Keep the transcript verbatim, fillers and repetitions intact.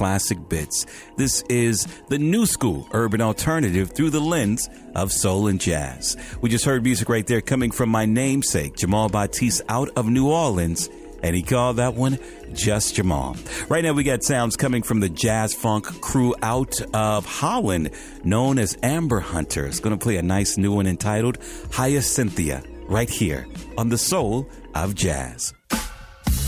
classic bits. This is the new school urban alternative through the lens of soul and jazz. We just heard music right there coming from my namesake, Jamal Batiste, out of New Orleans. And he called that one Just Jamal. Right now we got sounds coming from the jazz funk crew out of Holland, known as Amber Hunters. Going to play a nice new one entitled Hyacinthia right here on the Soul of Jazz.